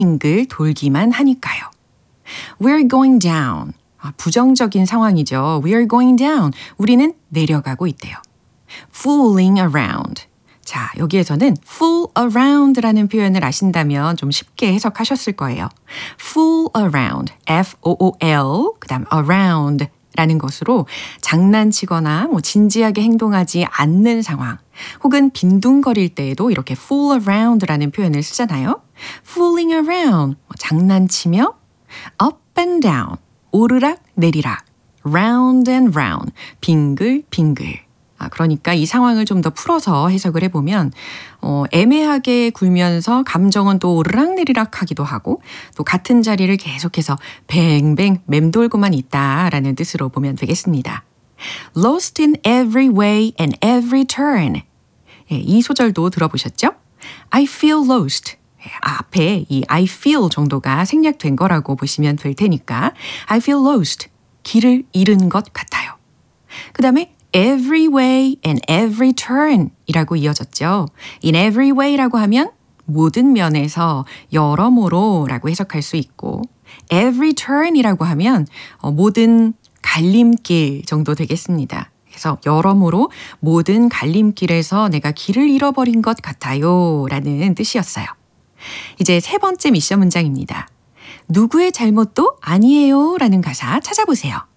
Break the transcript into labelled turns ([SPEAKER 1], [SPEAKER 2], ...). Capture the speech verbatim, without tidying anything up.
[SPEAKER 1] 빙글빙글 돌기만 하니까요. We're going down. 아, 부정적인 상황이죠. We're going down. 우리는 내려가고 있대요. Fooling around. 자, 여기에서는 fool around라는 표현을 아신다면 좀 쉽게 해석하셨을 거예요. Fool around, F O O L, 그 다음 around 라는 것으로 장난치거나 뭐 진지하게 행동하지 않는 상황 혹은 빈둥거릴 때에도 이렇게 fool around라는 표현을 쓰잖아요. Fooling around, 뭐 장난치며 up and down, 오르락 내리락, round and round, 빙글빙글. 아, 그러니까 이 상황을 좀 더 풀어서 해석을 해보면 어, 애매하게 굴면서 감정은 또 오르락내리락 하기도 하고 또 같은 자리를 계속해서 뱅뱅 맴돌고만 있다라는 뜻으로 보면 되겠습니다. Lost in every way and every turn. 예, 이 소절도 들어보셨죠? I feel lost. 예, 앞에 이 I feel 정도가 생략된 거라고 보시면 될 테니까 I feel lost. 길을 잃은 것 같아요. 그 다음에 every way and every turn 이라고 이어졌죠. in every way라고 하면 모든 면에서 여러모로 라고 해석할 수 있고 every turn 이라고 하면 모든 갈림길 정도 되겠습니다. 그래서 여러모로 모든 갈림길에서 내가 길을 잃어버린 것 같아요 라는 뜻이었어요. 이제 세 번째 미션 문장입니다. 누구의 잘못도 아니에요 라는 가사 찾아보세요.